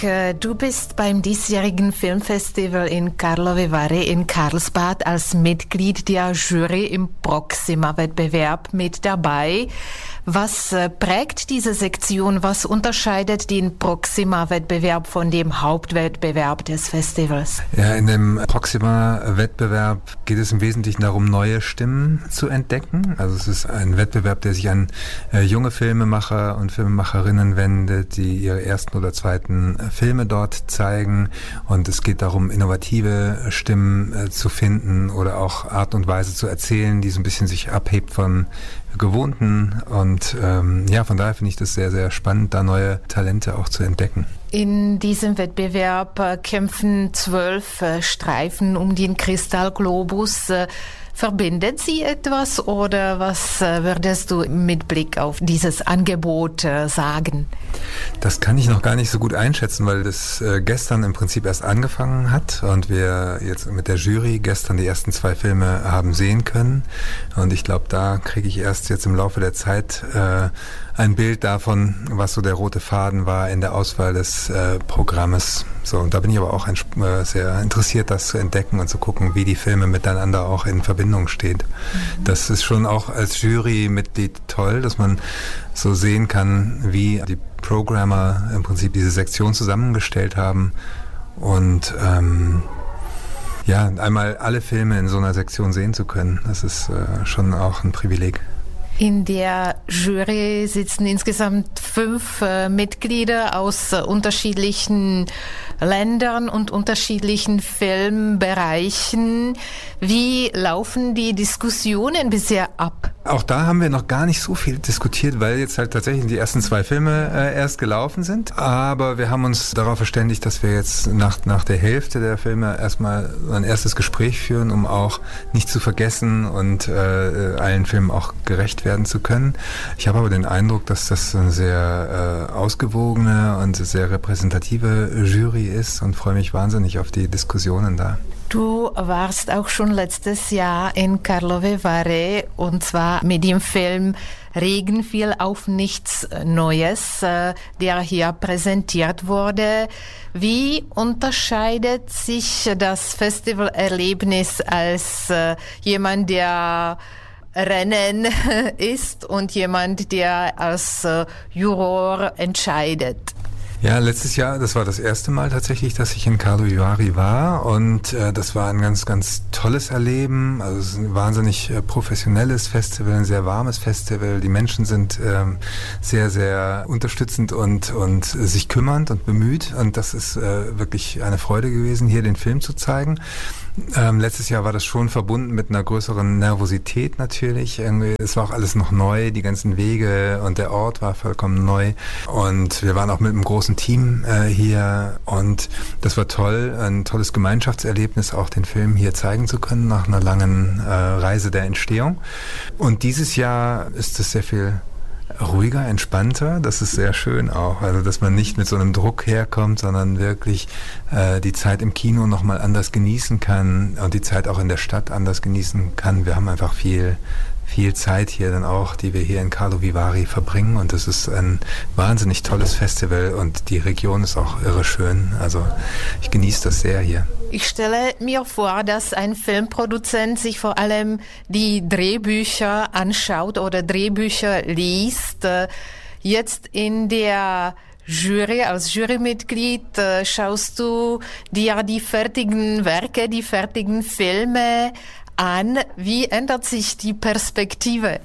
du bist beim diesjährigen Filmfestival in Karlovy Vary in Karlsbad als Mitglied der Jury im Proxima-Wettbewerb mit dabei. Was prägt diese Sektion? Was unterscheidet den Proxima-Wettbewerb von dem Hauptwettbewerb des Festivals? Ja, in dem Proxima-Wettbewerb geht es im Wesentlichen darum, neue Stimmen zu entdecken. Also es ist ein Wettbewerb, der sich an junge Filmemacher und Filmemacherinnen wendet, die ihre ersten oder zweiten Filme dort zeigen. Und es geht darum, innovative Stimmen zu finden oder auch Art und Weise zu erzählen, die so ein bisschen sich abhebt von Gewohnten. Und von daher finde ich das sehr, sehr spannend, da neue Talente auch zu entdecken. In diesem Wettbewerb kämpfen 12 Streifen um den Kristallglobus. Verbindet sie etwas oder was würdest du mit Blick auf dieses Angebot sagen? Das kann ich noch gar nicht so gut einschätzen, weil das gestern im Prinzip erst angefangen hat und wir jetzt mit der Jury gestern die ersten 2 Filme haben sehen können. Und ich glaube, da kriege ich erst jetzt im Laufe der Zeit ein Bild davon, was so der rote Faden war in der Auswahl des Programmes. So, und da bin ich aber auch sehr interessiert, das zu entdecken und zu gucken, wie die Filme miteinander auch in Verbindung stehen. Das ist schon auch als Jurymitglied toll, dass man so sehen kann, wie die Programmer im Prinzip diese Sektion zusammengestellt haben und einmal alle Filme in so einer Sektion sehen zu können. Das ist schon auch ein Privileg. In der Jury sitzen insgesamt 5 Mitglieder aus unterschiedlichen Ländern und unterschiedlichen Filmbereichen. Wie laufen die Diskussionen bisher ab? Auch da haben wir noch gar nicht so viel diskutiert, weil jetzt halt tatsächlich die ersten 2 Filme erst gelaufen sind. Aber wir haben uns darauf verständigt, dass wir jetzt nach der Hälfte der Filme erstmal ein erstes Gespräch führen, um auch nicht zu vergessen und allen Filmen auch gerecht werden zu können. Ich habe aber den Eindruck, dass das eine sehr ausgewogene und sehr repräsentative Jury ist und freue mich wahnsinnig auf die Diskussionen da. Du warst auch schon letztes Jahr in Karlovy Vary und zwar mit dem Film Regen fiel auf nichts Neues, der hier präsentiert wurde. Wie unterscheidet sich das Festivalerlebnis als jemand, der Rennen ist und jemand, der als Juror entscheidet? Ja, letztes Jahr, das war das erste Mal tatsächlich, dass ich in Karlovy Vary war und das war ein ganz, ganz tolles Erleben. Also es ist ein wahnsinnig professionelles Festival, ein sehr warmes Festival. Die Menschen sind sehr, sehr unterstützend und sich kümmernd und bemüht und das ist wirklich eine Freude gewesen, hier den Film zu zeigen. Letztes Jahr war das schon verbunden mit einer größeren Nervosität natürlich. Irgendwie, es war auch alles noch neu, die ganzen Wege und der Ort war vollkommen neu. Und wir waren auch mit einem großen Team hier und das war toll, ein tolles Gemeinschaftserlebnis, auch den Film hier zeigen zu können nach einer langen Reise der Entstehung. Und dieses Jahr ist es sehr viel ruhiger, entspannter, das ist sehr schön auch, also dass man nicht mit so einem Druck herkommt, sondern wirklich die Zeit im Kino nochmal anders genießen kann und die Zeit auch in der Stadt anders genießen kann. Wir haben einfach viel Zeit hier dann auch, die wir hier in Karlovy Vary verbringen und das ist ein wahnsinnig tolles Festival und die Region ist auch irre schön, also ich genieße das sehr hier. Ich stelle mir vor, dass ein Filmproduzent sich vor allem die Drehbücher anschaut oder Drehbücher liest. Jetzt in der Jury, als Jurymitglied, schaust du dir die fertigen Werke, die fertigen Filme an. Wie ändert sich die Perspektive?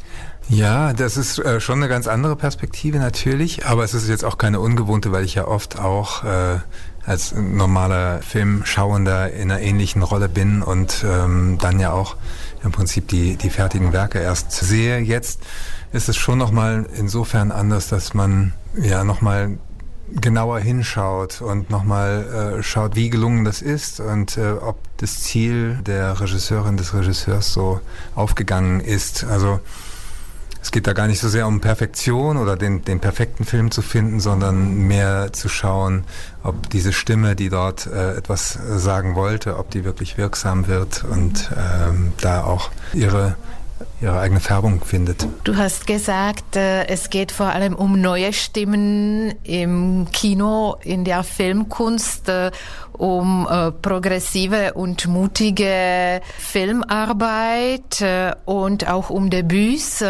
Ja, das ist schon eine ganz andere Perspektive natürlich, aber es ist jetzt auch keine ungewohnte, weil ich ja oft auch als normaler Filmschauender in einer ähnlichen Rolle bin und dann ja auch im Prinzip die fertigen Werke erst sehe. Jetzt ist es schon nochmal insofern anders, dass man ja nochmal genauer hinschaut und nochmal schaut, wie gelungen das ist und ob das Ziel der Regisseurin, des Regisseurs so aufgegangen ist. Also es geht da gar nicht so sehr um Perfektion oder den perfekten Film zu finden, sondern mehr zu schauen, ob diese Stimme, die dort etwas sagen wollte, ob die wirklich wirksam wird und da auch ihre ihre eigene Färbung findet. Du hast gesagt, es geht vor allem um neue Stimmen im Kino, in der Filmkunst, um progressive und mutige Filmarbeit und auch um Debüts.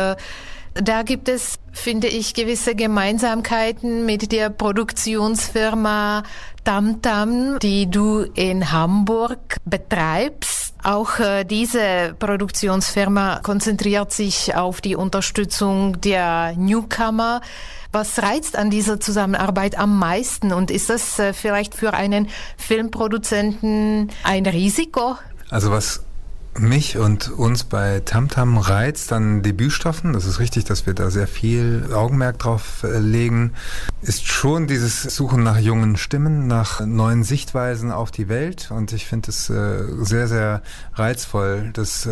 Da gibt es, finde ich, gewisse Gemeinsamkeiten mit der Produktionsfirma Tamtam, die du in Hamburg betreibst. Auch diese Produktionsfirma konzentriert sich auf die Unterstützung der Newcomer. Was reizt an dieser Zusammenarbeit am meisten und ist das vielleicht für einen Filmproduzenten ein Risiko? Also was mich und uns bei Tamtam reizt an Debütstoffen, das ist richtig, dass wir da sehr viel Augenmerk drauf legen, ist schon dieses Suchen nach jungen Stimmen, nach neuen Sichtweisen auf die Welt, und ich finde es sehr, sehr reizvoll, dass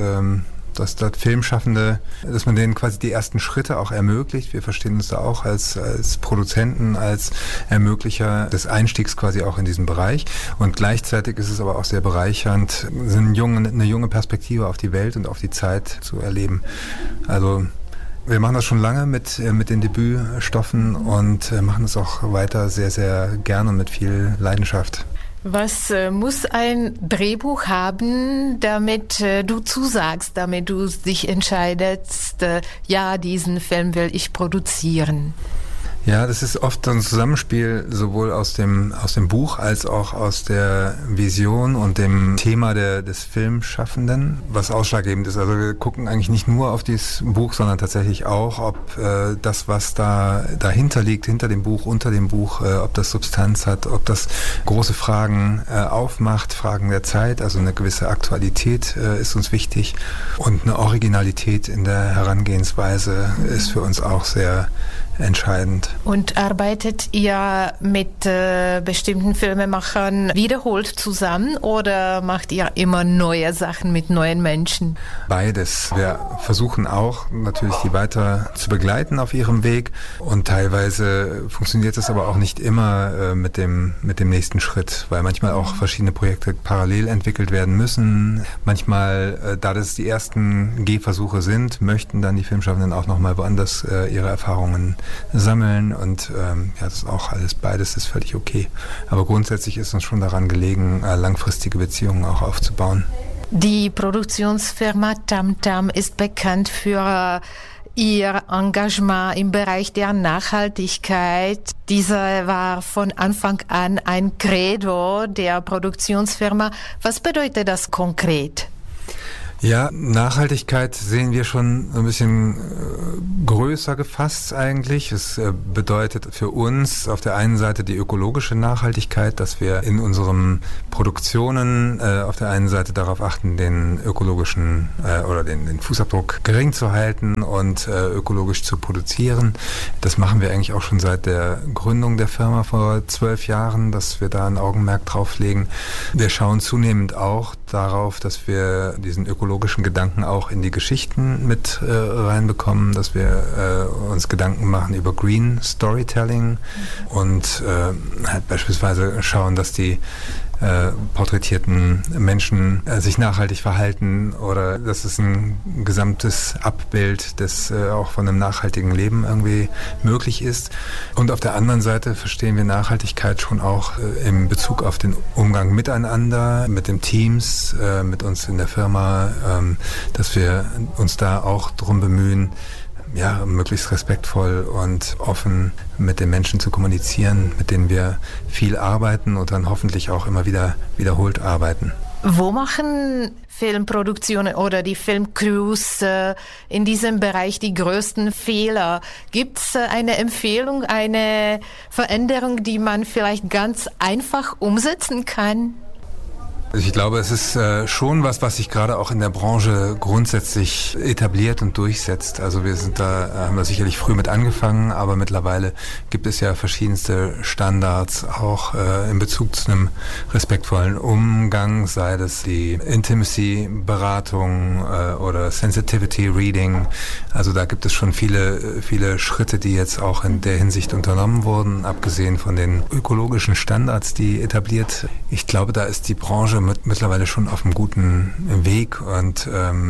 dort Filmschaffende, dass man denen quasi die ersten Schritte auch ermöglicht. Wir verstehen uns da auch als Produzenten, als Ermöglicher des Einstiegs quasi auch in diesen Bereich. Und gleichzeitig ist es aber auch sehr bereichernd, eine junge Perspektive auf die Welt und auf die Zeit zu erleben. Also wir machen das schon lange mit den Debütstoffen und machen es auch weiter sehr, sehr gerne und mit viel Leidenschaft. Was muss ein Drehbuch haben, damit du zusagst, damit du dich entscheidest, ja, diesen Film will ich produzieren? Ja, das ist oft ein Zusammenspiel sowohl aus dem Buch als auch aus der Vision und dem Thema des Filmschaffenden, was ausschlaggebend ist. Also wir gucken eigentlich nicht nur auf dieses Buch, sondern tatsächlich auch, ob das, was dahinter liegt, hinter dem Buch, unter dem Buch, ob das Substanz hat, ob das große Fragen aufmacht, Fragen der Zeit, also eine gewisse Aktualität ist uns wichtig, und eine Originalität in der Herangehensweise ist für uns auch sehr entscheidend. Und arbeitet ihr mit bestimmten Filmemachern wiederholt zusammen oder macht ihr immer neue Sachen mit neuen Menschen? Beides. Wir versuchen auch natürlich, die weiter zu begleiten auf ihrem Weg, und teilweise funktioniert es aber auch nicht immer mit dem nächsten Schritt, weil manchmal auch verschiedene Projekte parallel entwickelt werden müssen. Manchmal, da das die ersten Gehversuche sind, möchten dann die Filmschaffenden auch nochmal woanders ihre Erfahrungen sammeln, und das ist auch alles, beides ist völlig okay. Aber grundsätzlich ist uns schon daran gelegen, langfristige Beziehungen auch aufzubauen. Die Produktionsfirma Tamtam ist bekannt für ihr Engagement im Bereich der Nachhaltigkeit. Dieser war von Anfang an ein Credo der Produktionsfirma. Was bedeutet das konkret? Ja, Nachhaltigkeit sehen wir schon ein bisschen größer gefasst eigentlich. Es bedeutet für uns auf der einen Seite die ökologische Nachhaltigkeit, dass wir in unseren Produktionen auf der einen Seite darauf achten, den ökologischen oder den Fußabdruck gering zu halten und ökologisch zu produzieren. Das machen wir eigentlich auch schon seit der Gründung der Firma vor 12 Jahren, dass wir da ein Augenmerk drauf legen. Wir schauen zunehmend auch darauf, dass wir diesen ökologischen Gedanken auch in die Geschichten mit reinbekommen, dass wir uns Gedanken machen über Green Storytelling und halt beispielsweise schauen, dass die porträtierten Menschen sich nachhaltig verhalten, oder dass es ein gesamtes Abbild des auch von einem nachhaltigen Leben irgendwie möglich ist. Und auf der anderen Seite verstehen wir Nachhaltigkeit schon auch in Bezug auf den Umgang miteinander, mit den Teams, mit uns in der Firma, dass wir uns da auch drum bemühen, ja, möglichst respektvoll und offen mit den Menschen zu kommunizieren, mit denen wir viel arbeiten und dann hoffentlich auch immer wieder wiederholt arbeiten. Wo machen Filmproduktionen oder die Filmcrews in diesem Bereich die größten Fehler? Gibt es eine Empfehlung, eine Veränderung, die man vielleicht ganz einfach umsetzen kann? Ich glaube, es ist schon was sich gerade auch in der Branche grundsätzlich etabliert und durchsetzt. Also haben wir sicherlich früh mit angefangen, aber mittlerweile gibt es ja verschiedenste Standards, auch in Bezug zu einem respektvollen Umgang, sei das die Intimacy-Beratung oder Sensitivity-Reading. Also da gibt es schon viele Schritte, die jetzt auch in der Hinsicht unternommen wurden, abgesehen von den ökologischen Standards, die etabliert. Ich glaube, da ist die Branche wäre mittlerweile schon auf einem guten Weg und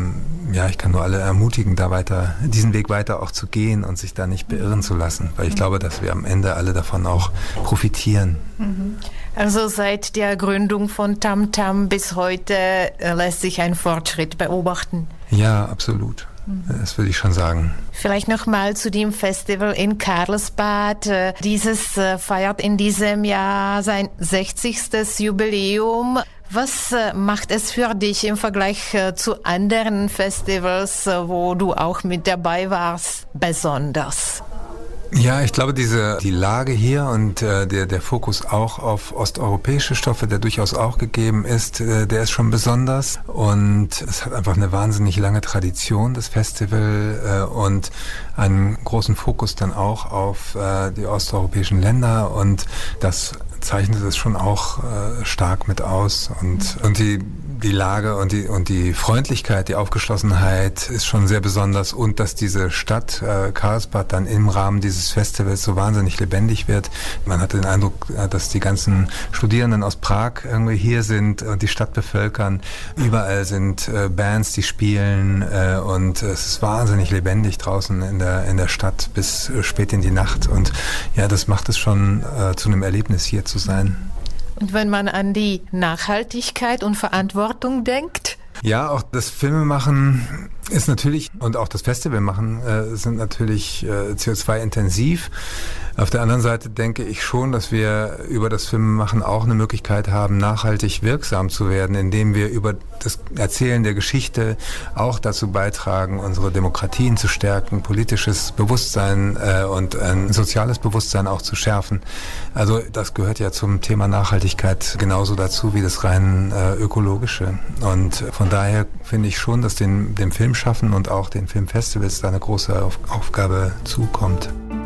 ich kann nur alle ermutigen, diesen Weg weiter auch zu gehen und sich da nicht beirren zu lassen, weil ich glaube, dass wir am Ende alle davon auch profitieren. Also seit der Gründung von Tamtam bis heute lässt sich ein Fortschritt beobachten. Ja, absolut. Das würde ich schon sagen. Vielleicht nochmal zu dem Festival in Karlsbad. Dieses feiert in diesem Jahr sein 60. Jubiläum. Was macht es für dich im Vergleich zu anderen Festivals, wo du auch mit dabei warst, besonders? Ja, ich glaube, die Lage hier und der Fokus auch auf osteuropäische Stoffe, der durchaus auch gegeben ist, der ist schon besonders. Und es hat einfach eine wahnsinnig lange Tradition, das Festival, und einen großen Fokus dann auch auf die osteuropäischen Länder. Und das zeichnet es schon auch stark mit aus. Und die Lage und die Freundlichkeit, die Aufgeschlossenheit ist schon sehr besonders, und dass diese Stadt Karlsbad dann im Rahmen dieses Festivals so wahnsinnig lebendig wird. Man hatte den Eindruck, dass die ganzen Studierenden aus Prag irgendwie hier sind und die Stadt bevölkern. Überall sind Bands, die spielen, und es ist wahnsinnig lebendig draußen in der Stadt bis spät in die Nacht, und ja, das macht es schon zu einem Erlebnis, hier zu sein. Und wenn man an die Nachhaltigkeit und Verantwortung denkt? Ja, auch das Filmemachen ist natürlich, und auch das Festivalmachen sind natürlich CO2-intensiv. Auf der anderen Seite denke ich schon, dass wir über das Filmemachen auch eine Möglichkeit haben, nachhaltig wirksam zu werden, indem wir über das Erzählen der Geschichte auch dazu beitragen, unsere Demokratien zu stärken, politisches Bewusstsein und ein soziales Bewusstsein auch zu schärfen. Also das gehört ja zum Thema Nachhaltigkeit genauso dazu wie das rein ökologische. Und von daher finde ich schon, dass dem Filmschaffen und auch den Filmfestivals da eine große Aufgabe zukommt.